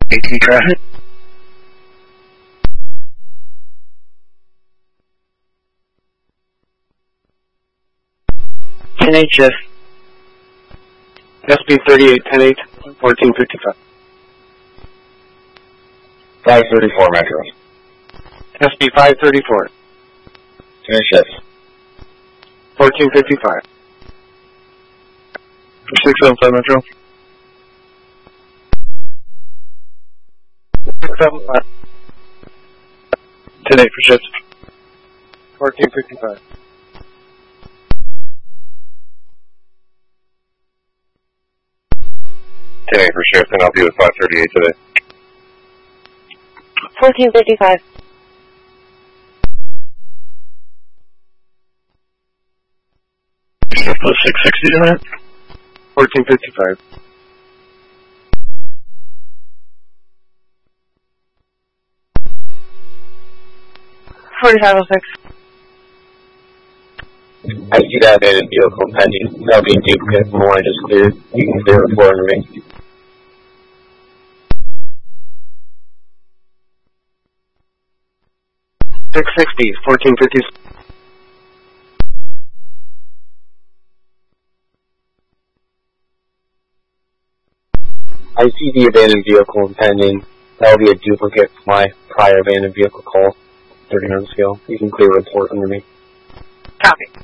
18 traffic. 10-8 shift. SB 38, 10-8, 1455. 534 Metro. SB 534. 10 shift. 1455. 675 Metro. 675. 10-8 for shift. 1455. 10-8 for shift, and I'll be with 538 today. 1455. Shift plus 660 tonight. 1455. 4506. I see that abandoned vehicle pending. That'll be a duplicate from the one I just cleared. You can clear it for me. $660, 1450. I see the abandoned vehicle pending. That'll be a duplicate from my prior abandoned vehicle call. 30 minutes ago. You can clear a report under me. Copy.